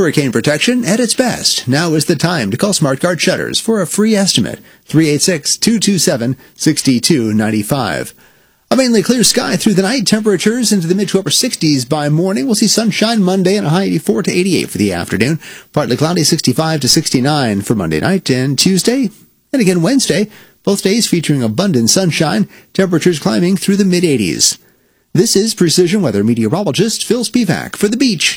hurricane protection at its best. Now is the time to call SmartGuard Shutters for a free estimate. 386-227-6295. A mainly clear sky through the night. Temperatures into the mid to upper 60s by morning. We'll see sunshine Monday and a high 84 to 88 for the afternoon. Partly cloudy, 65 to 69 for Monday night and Tuesday. And again Wednesday. Both days featuring abundant sunshine. Temperatures climbing through the mid 80s. This is Precision Weather meteorologist Phil Spivak for The Beach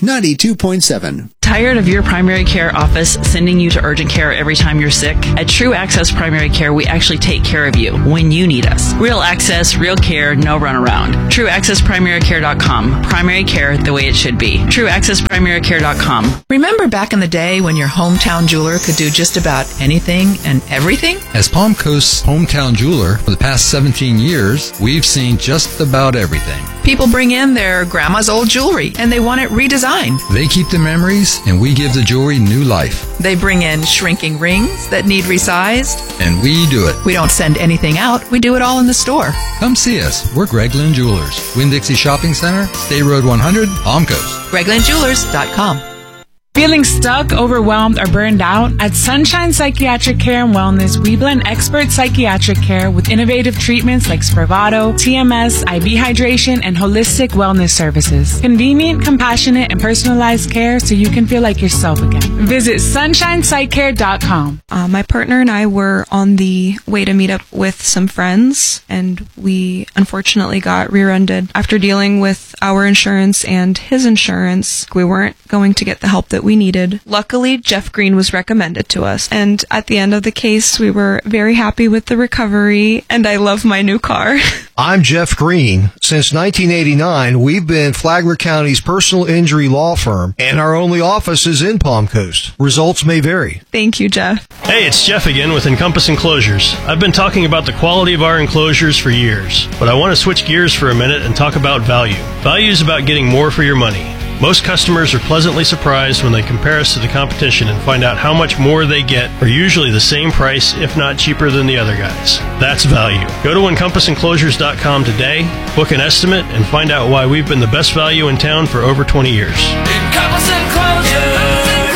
92.7. Tired of your primary care office sending you to urgent care every time you're sick? At True Access Primary Care, we actually take care of you when you need us. Real access, real care, no runaround. TrueAccessPrimaryCare.com. Primary care the way it should be. TrueAccessPrimaryCare.com. Remember back in the day when your hometown jeweler could do just about anything and everything? As Palm Coast's hometown jeweler for the past 17 years, we've seen just about everything. People bring in their grandma's old jewelry and they want it redesigned. They keep the memories and we give the jewelry new life. They bring in shrinking rings that need resized. And we do it. We don't send anything out. We do it all in the store. Come see us. We're Gregland Jewelers. Winn-Dixie Shopping Center, State Road 100, Palm Coast. GreglandJewelers.com. Feeling stuck, overwhelmed, or burned out? At Sunshine Psychiatric Care and Wellness, we blend expert psychiatric care with innovative treatments like Spravato, TMS, IV hydration, and holistic wellness services. Convenient, compassionate, and personalized care so you can feel like yourself again. Visit sunshinepsychcare.com. My partner and I were on the way to meet up with some friends, and we unfortunately got rear-ended. After dealing with our insurance and his insurance, we weren't going to get the help that we needed. Luckily, Jeff Green was recommended to us, and at the end of the case, we were very happy with the recovery, and I love my new car. I'm Jeff Green. Since 1989, we've been Flagler County's personal injury law firm, and our only office is in Palm Coast. Results may vary. Thank you, Jeff. Hey, it's Jeff again with Encompass Enclosures. I've been talking about the quality of our enclosures for years, but I want to switch gears for a minute and talk about value. Value is about getting more for your money. Most customers are pleasantly surprised when they compare us to the competition and find out how much more they get for usually the same price, if not cheaper than the other guys. That's value. Go to EncompassEnclosures.com today, book an estimate, and find out why we've been the best value in town for over 20 years. Encompass Enclosures.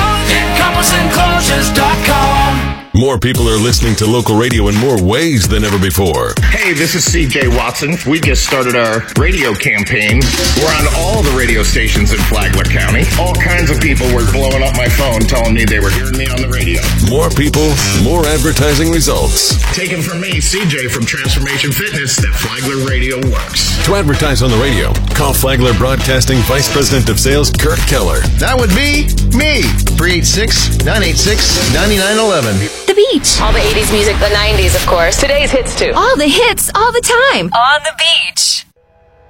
EncompassEnclosures.com. More people are listening to local radio in more ways than ever before. Hey, this is CJ Watson. We just started our radio campaign. We're on all the radio stations in Flagler County. All kinds of people were blowing up my phone telling me they were hearing me on the radio. More people, more advertising results. Taken from me, CJ from Transformation Fitness, that Flagler Radio works. To advertise on the radio, call Flagler Broadcasting Vice President of Sales, Kurt Keller. That would be me. 386-986-9911. The Beach. All the 80s music, the 90s, of course. Today's hits, too. All the hits, all the time. On the beach.